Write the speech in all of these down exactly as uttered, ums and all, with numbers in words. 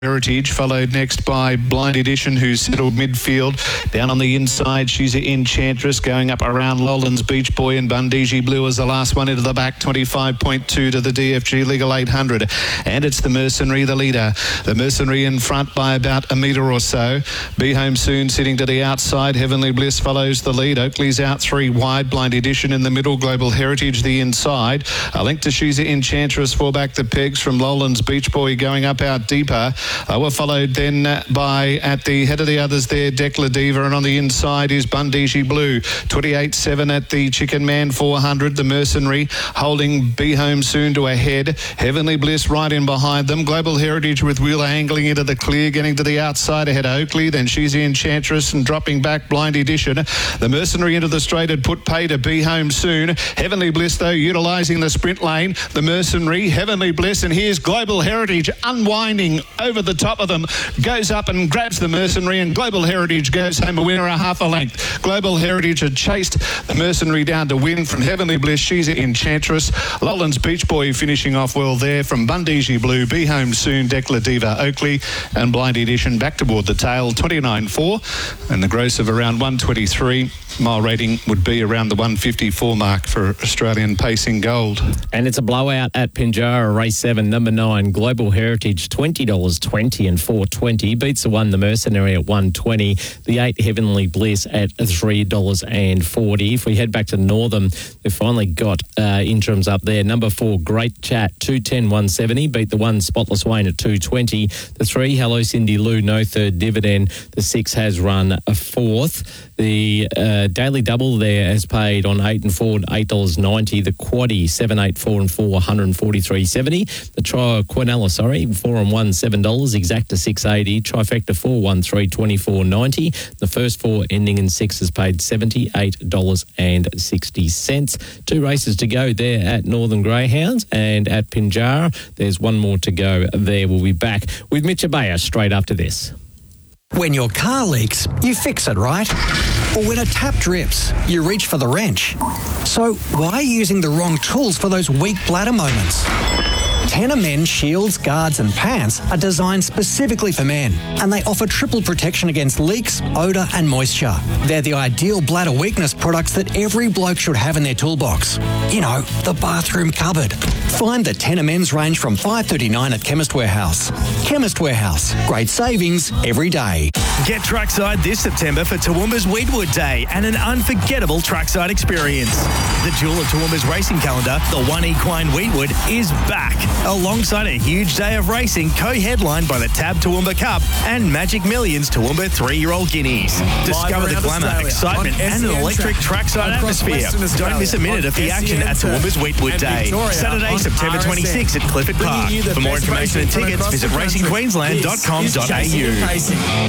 Heritage, followed next by Blind Edition, who's settled midfield. Down on the inside, she's Enchantress, going up around Lowlands Beach Boy, and Bundiji Blue is the last one into the back, twenty-five point two to the D F G Legal eight hundred. And it's the Mercenary, the leader. The Mercenary in front by about a metre or so. Be Home Soon sitting to the outside. Heavenly Bliss follows the lead. Oakley's out three wide. Blind Edition in the middle. Global Heritage the inside. A link to She's Enchantress, four back the pegs from Lowlands Beach Boy, going up out deeper. Uh, we're followed then uh, by, at the head of the others there, Decla Diva, and on the inside is Bundiji Blue. twenty-eight seven at the Chicken Man four hundred. The Mercenary holding Be Home Soon to a head. Heavenly Bliss right in behind them. Global Heritage with Wheeler angling into the clear, getting to the outside ahead of Oakley. Then She's the Enchantress and dropping back Blind Edition. The Mercenary into the straight had put pay to Be Home Soon. Heavenly Bliss, though, utilising the sprint lane. The Mercenary, Heavenly Bliss, and here's Global Heritage unwinding over the top of them, goes up and grabs the Mercenary, and Global Heritage goes home a winner a half a length. Global Heritage had chased the Mercenary down to win from Heavenly Bliss. She's Enchantress. Lowlands Beach Boy finishing off well there from Bundiji Blue, Be Home Soon, Decla Diva, Oakley, and Blind Edition back toward the tail, twenty-nine four, and the gross of around one twenty-three. Mile rating would be around the one fifty-four mark for Australian Pacing Gold. And it's a blowout at Pinjarra, race seven, number nine, Global Heritage, twenty dollars twenty and four twenty. Beats the one, the Mercenary, at one twenty. The eight, Heavenly Bliss, at three dollars forty. If we head back to Northern, we've finally got uh, interims up there. Number four, Great Chat, two ten, one seventy. Beat the one, Spotless Wayne, at two twenty. The three, Hello Cindy Lou, no third dividend. The six has run a fourth. The uh, daily double there has paid on eight and four, eight dollars ninety. The quaddie, seven, eight, four and four, one forty-three seventy. The tri Quinella, sorry, four and one, seven dollars. Exacta, six eighty. Trifecta, four, one, three, twenty-four ninety. The first four ending in six has paid seventy-eight dollars sixty. Two races to go there at Northern Greyhounds, and at Pinjarra, there's one more to go there. We'll be back with Mitch Abaya straight after this. When your car leaks, you fix it, right? Or when a tap drips, you reach for the wrench. So why are you using the wrong tools for those weak bladder moments? Tenor Men shields, guards and pants are designed specifically for men, and they offer triple protection against leaks, odour and moisture. They're the ideal bladder weakness products that every bloke should have in their toolbox. You know, the bathroom cupboard. Find the Tenor Men's range from five thirty-nine at Chemist Warehouse. Chemist Warehouse. Great savings every day. Get trackside this September for Toowoomba's Weedwood Day and an unforgettable trackside experience. The jewel of Toowoomba's racing calendar, the One Equine Weedwood, is back, alongside a huge day of racing co-headlined by the Tab Toowoomba Cup and Magic Millions Toowoomba three-year-old guineas. Discover the glamour, Australia, excitement and an electric trackside atmosphere. Don't miss a minute of the action at Toowoomba's Weedwood Day. Victoria, Saturday, September twenty-sixth at Clifford Park. For more information and tickets, visit racing queensland dot com dot a u.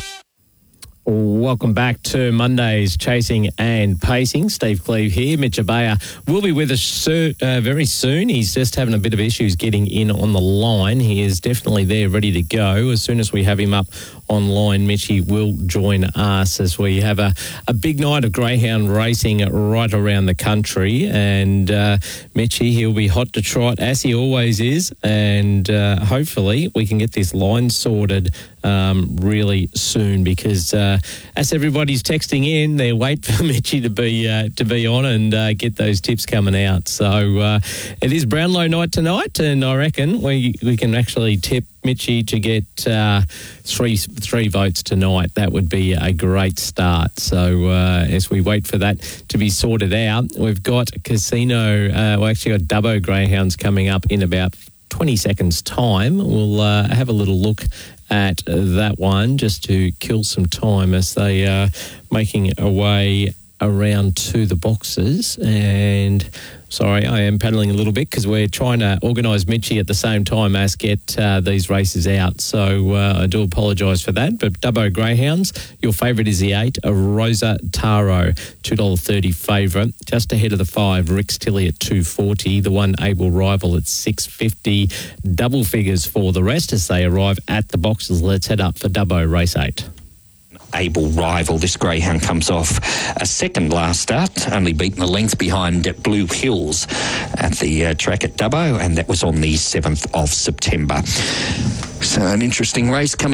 Welcome back to Monday's Chasing and Pacing. Steve Cleve here. Mitch Abaya will be with us so, uh, very soon. He's just having a bit of issues getting in on the line. He is definitely there, ready to go. As soon as we have him up online, Mitchie will join us as we have a, a big night of greyhound racing right around the country. And uh, Mitchie, he'll be hot to trot, as he always is. And uh, hopefully we can get this line sorted um, really soon, because uh, as everybody's texting in, they wait for Mitchie to be uh, to be on and uh, get those tips coming out. So uh, it is Brownlow night tonight, and I reckon we we can actually tip Mitchie to get uh, three three votes tonight. That would be a great start. So uh, as we wait for that to be sorted out, we've got Casino. Uh, we actually got Dubbo Greyhounds coming up in about twenty seconds' time. We'll uh, have a little look at that one just to kill some time as they are making a way around to the boxes. And sorry, I am paddling a little bit because we're trying to organise Mitchie at the same time as get uh, these races out. So uh, I do apologise for that. But Dubbo Greyhounds, your favourite is the eight, a Rosa Taro, two dollars thirty favourite. Just ahead of the five, Rick's Tilly at two forty. The one, Able Rival, at six fifty. Double figures for the rest as they arrive at the boxes. Let's head up for Dubbo Race eight. able rival. This greyhound comes off a second last start, only beaten the length behind Blue Hills at the uh, track at Dubbo, and that was on the seventh of September. So an interesting race coming